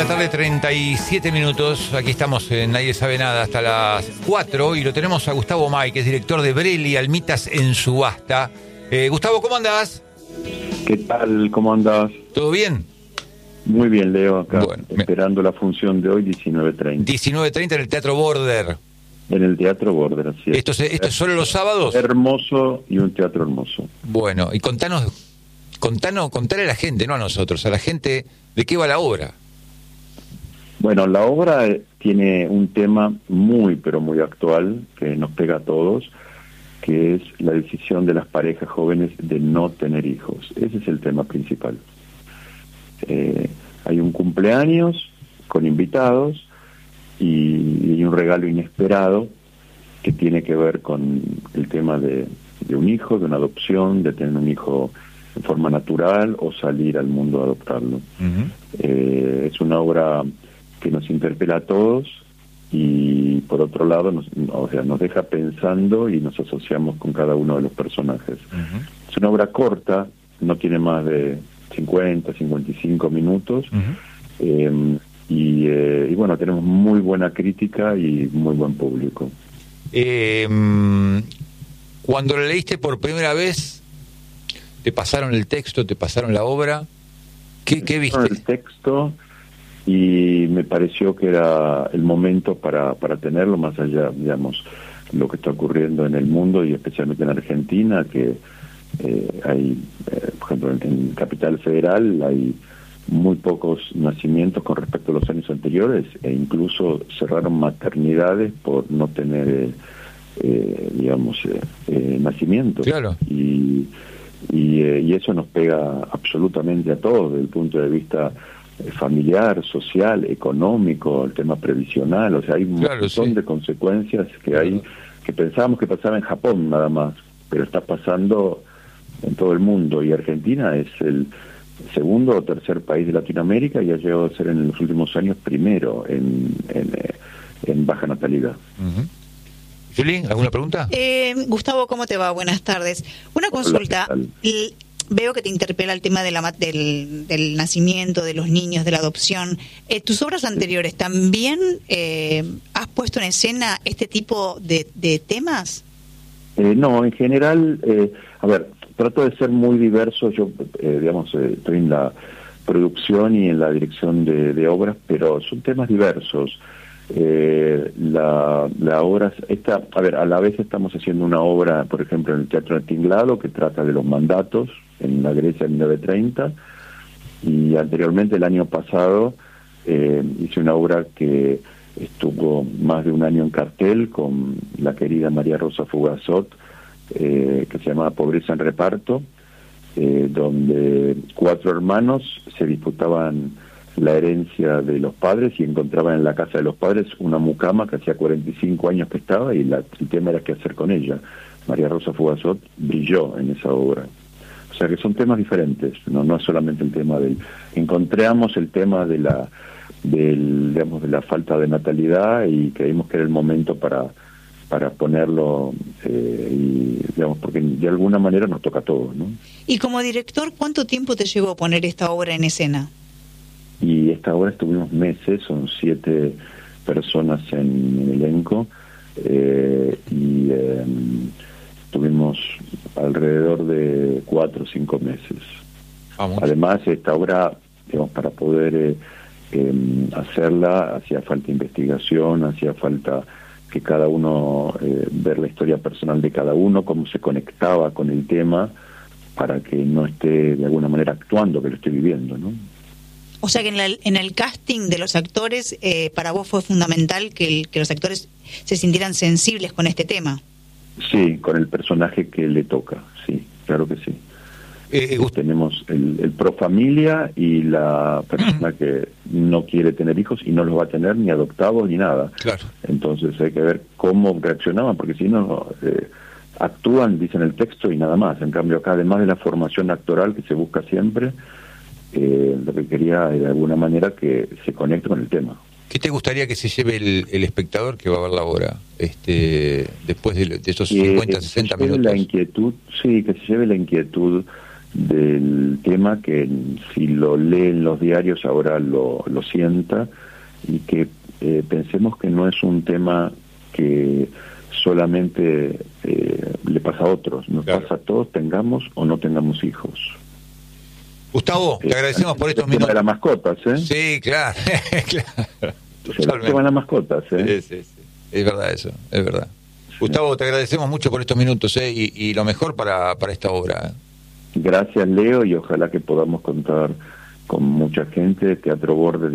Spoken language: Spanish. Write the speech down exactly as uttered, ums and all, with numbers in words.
Tarde, treinta y siete minutos. Aquí estamos en Nadie Sabe Nada hasta las cuatro y lo tenemos a Gustavo May, que es director de Brelli, Almitas en Subasta. Eh, Gustavo, ¿cómo andás? ¿Qué tal? ¿Cómo andás? ¿Todo bien? Muy bien, Leo, acá Bueno, esperando me... la función de hoy, diecinueve treinta. diecinueve treinta en el Teatro Border. En el Teatro Border, así es. ¿Esto, se, ¿Esto es solo los sábados? Hermoso y un teatro hermoso. Bueno, y contanos, contanos, contale a la gente, no a nosotros, a la gente, ¿de qué va la obra? Bueno, la obra tiene un tema muy, pero muy actual, que nos pega a todos, que es la decisión de las parejas jóvenes de no tener hijos. Ese es el tema principal. Eh, hay un cumpleaños con invitados y, y un regalo inesperado que tiene que ver con el tema de, de un hijo, de una adopción, de tener un hijo de forma natural o salir al mundo a adoptarlo. Uh-huh. Eh, es una obra que nos interpela a todos y por otro lado nos, o sea, nos deja pensando y nos asociamos con cada uno de los personajes. Uh-huh. Es una obra corta, no tiene más de cincuenta, cincuenta y cinco minutos. Uh-huh. eh, y, eh, y bueno, tenemos muy buena crítica y muy buen público. Eh, cuando lo leíste por primera vez, ¿te pasaron el texto, te pasaron la obra? ¿Qué, qué viste? El texto, y me pareció que era el momento para, para tenerlo, más allá, digamos, lo que está ocurriendo en el mundo y especialmente en Argentina, que eh, hay, eh, por ejemplo, en, en Capital Federal hay muy pocos nacimientos con respecto a los años anteriores, e incluso cerraron maternidades por no tener, eh, eh, digamos, eh, eh, nacimientos. Claro. Y, y, eh, y eso nos pega absolutamente a todos, desde el punto de vista familiar, social, económico, el tema previsional, o sea, hay un claro, montón sí. de consecuencias que hay, claro, que pensábamos que pasaba en Japón nada más, pero está pasando en todo el mundo, y Argentina es el segundo o tercer país de Latinoamérica y ha llegado a ser en los últimos años primero en, en, en baja natalidad. Uh-huh. Juli, ¿alguna pregunta? Eh, Gustavo, ¿cómo te va? Buenas tardes. Una consulta. Hola, Veo que te interpela el tema de la, del, del nacimiento, de los niños, de la adopción. Eh, ¿Tus obras anteriores también eh, has puesto en escena este tipo de, de temas? Eh, no, en general, eh, a ver, trato de ser muy diverso. Yo, eh, digamos, eh, estoy en la producción y en la dirección de, de obras, pero son temas diversos. Eh, la, la obra, esta, a ver, a la vez estamos haciendo una obra, por ejemplo, en el Teatro del Tinglado, que trata de los mandatos en la Grecia del mil novecientos treinta, y anteriormente, el año pasado, eh, hice una obra que estuvo más de un año en cartel con la querida María Rosa Fugazot, eh, que se llama Pobreza en Reparto, eh, donde cuatro hermanos se disputaban la herencia de los padres y encontraban en la casa de los padres una mucama que hacía cuarenta y cinco años que estaba, y la, el tema era qué hacer con ella. María Rosa Fugazot brilló en esa obra. O sea que son temas diferentes, no no es solamente el tema del... Encontramos el tema de la del, digamos, de la falta de natalidad y creímos que era el momento para para ponerlo, eh, y, digamos, porque de alguna manera nos toca a todos, ¿no? Y como director, ¿cuánto tiempo te llevó poner esta obra en escena? Y esta obra estuvimos meses, son siete personas en el elenco, eh, y eh, tuvimos alrededor de cuatro o cinco meses. Vamos. Además, esta obra, digamos, para poder eh, eh, hacerla, hacía falta investigación, hacía falta que cada uno, eh, ver la historia personal de cada uno, cómo se conectaba con el tema, para que no esté de alguna manera actuando, que lo esté viviendo, ¿no? O sea que en, la, en el casting de los actores, eh, para vos fue fundamental que, el, que los actores se sintieran sensibles con este tema. Sí, con el personaje que le toca, sí, claro que sí. Eh, Tenemos el, el pro familia y la persona que no quiere tener hijos y no los va a tener ni adoptados ni nada. Claro. Entonces hay que ver cómo reaccionaban, porque si no, eh, actúan, dicen el texto y nada más. En cambio acá, además de la formación actoral que se busca siempre, Eh, lo que quería de alguna manera que se conecte con el tema. ¿Qué te gustaría que se lleve el, el espectador que va a ver la obra este después de, de esos cincuenta, eh, sesenta que se lleve minutos? La inquietud, sí, que se lleve la inquietud del tema, que si lo lee en los diarios ahora lo, lo sienta, y que eh, pensemos que no es un tema que solamente eh, le pasa a otros, nos claro. pasa a todos, tengamos o no tengamos hijos. Gustavo, te eh, agradecemos por estos el tema minutos. de las mascotas, ¿eh? Sí, claro, claro. El tema de las mascotas, ¿eh? Sí, sí, sí. Es verdad eso, es verdad. Sí. Gustavo, te agradecemos mucho por estos minutos, ¿eh? y, y lo mejor para, para esta obra. Gracias, Leo, y ojalá que podamos contar con mucha gente. Teatro Borde